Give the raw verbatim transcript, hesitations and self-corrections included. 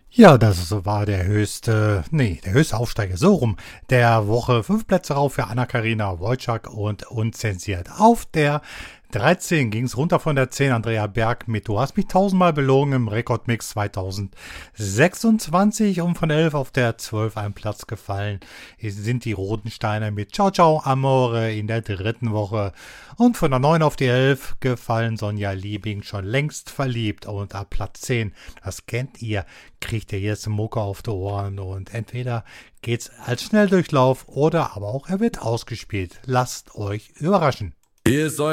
Ja, das war der höchste, nee, der höchste Aufsteiger, so rum, der Woche. Fünf Plätze rauf für Anna-Karina Wojcik und Unzensiert. Auf der dreizehn ging es runter von der zehn, Andrea Berg mit Du hast mich tausendmal belogen im Rekordmix zweitausendsechsundzwanzig, und von elf auf der zwölf ein Platz gefallen sind die Rodensteiner mit Ciao Ciao Amore in der dritten Woche, und von der neun auf die elf gefallen Sonja Liebing, schon längst verliebt, und ab Platz zehn, das kennt ihr, kriegt ihr jetzt Mucke auf die Ohren, und entweder geht's als Schnelldurchlauf oder aber auch er wird ausgespielt. Lasst euch überraschen. Hier ist euer